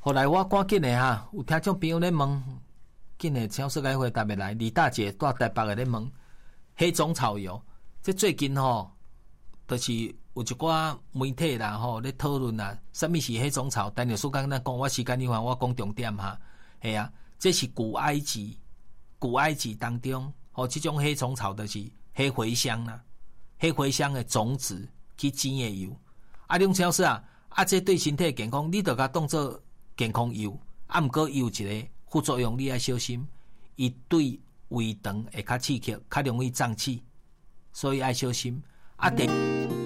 后来我赶紧的哈，有听众朋友咧问，紧的超市该回答袂来。李大姐住台北的咧问，黑种草油，这最近吼，就是有一寡媒体啦吼咧讨论啦，什么是黑种草？但是说刚咱讲，我时间有限，我讲重点哈。系啊，这是古埃及当中，吼，这种黑种草就是黑茴香啦，黑茴香的种子去煎的油。啊，种超市啊，这对身体健康，你着甲当做健康油，啊，毋过有一个副作用，你要小心，伊对胃肠会较刺激，较容易胀气，所以要小心。啊，